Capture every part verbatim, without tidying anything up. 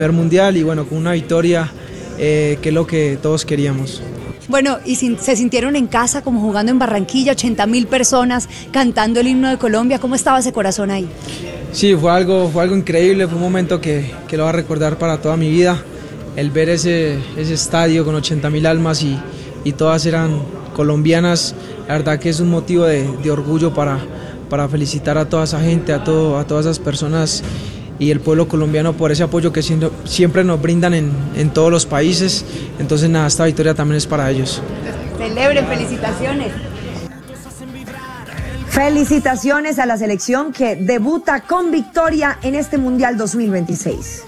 mundial y bueno, con una victoria eh, que es lo que todos queríamos. Bueno, y sin, se sintieron en casa como jugando en Barranquilla, ochenta mil personas cantando el himno de Colombia. ¿Cómo estaba ese corazón ahí? Sí, fue algo, fue algo increíble, fue un momento que, que lo voy a recordar para toda mi vida. El ver ese, ese estadio con ochenta mil almas y, y todas eran colombianas, la verdad que es un motivo de, de orgullo para, para felicitar a toda esa gente, a, todo, a todas esas personas y el pueblo colombiano por ese apoyo que siempre, siempre nos brindan en, en todos los países. Entonces nada, esta victoria también es para ellos. Celebren, felicitaciones. Felicitaciones a la selección que debuta con victoria en este Mundial dos mil veintiséis.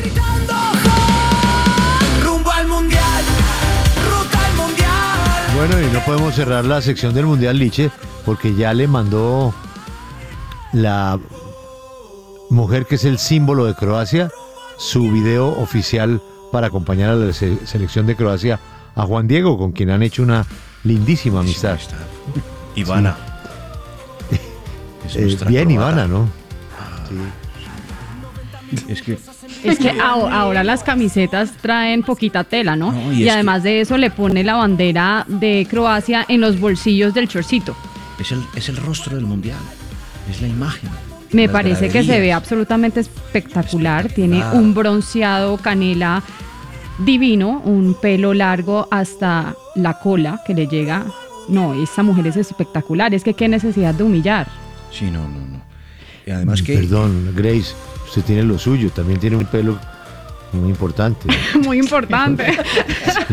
Bueno, y no podemos cerrar la sección del Mundial, Liche, porque ya le mandó la mujer que es el símbolo de Croacia su video oficial para acompañar a la se- selección de Croacia a Juan Diego, con quien han hecho una lindísima amistad. Ivana. Sí. Eh, bien, croata. Ivana, ¿no? Sí. Es que Es que ahora las camisetas traen poquita tela, ¿no? no y y además de eso le pone la bandera de Croacia en los bolsillos del chorcito. Es el, es el rostro del mundial, es la imagen. Me parece que se ve absolutamente espectacular. Tiene un bronceado canela divino, un pelo largo hasta la cola que le llega. No, esa mujer es espectacular. Es que qué necesidad de humillar. Sí, no, no, no. Y además que... Perdón, Grace, usted tiene lo suyo, también tiene un pelo muy importante. Muy importante.